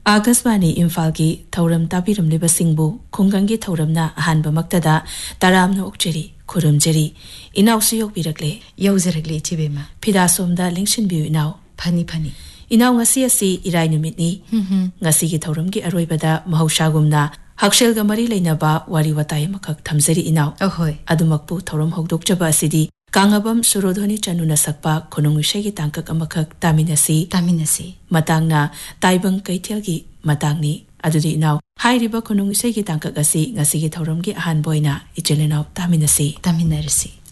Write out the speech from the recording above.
आकाशवाणी इम्फाल की थौरम ताबिरमलिबसिंगबु खुंगंगी थौरमना अहानबमक्तदा तारामना ओक्चरी खुरुमजरी इनाउसु योगबिरकले यौजरकले चिबेमा फिदासोमदा लिंगसिनबिउ इनाउ funny funny इनाउ ngasi asi irai numitni ngasi gi thauramgi aroibada mahaushagumna hakselga mari leinaba wari watai makak thamjari inau ahoy adumakpu thauram hogdokchaba asidi kangabam surodhoni chanuna sakpa khonongusegi tangkak amakak taminasi matangna taibang kaithelgi matangni adudi inau hairiba khonongusegi tangkak asi ngasi gi thauramgi ahan boina ichelenau taminasi